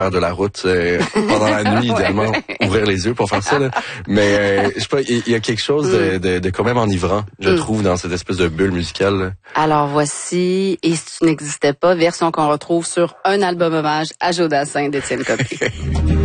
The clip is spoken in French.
faire de la route pendant la nuit, idéalement, ouvrir les yeux pour faire ça. Là. Mais je sais pas, il y a quelque chose de quand même enivrant, je trouve, dans cette espèce de bulle musicale. Là. Alors voici, et si tu n'existais pas, version qu'on retrouve sur un album hommage à Joe Dassin d'Étienne Copé.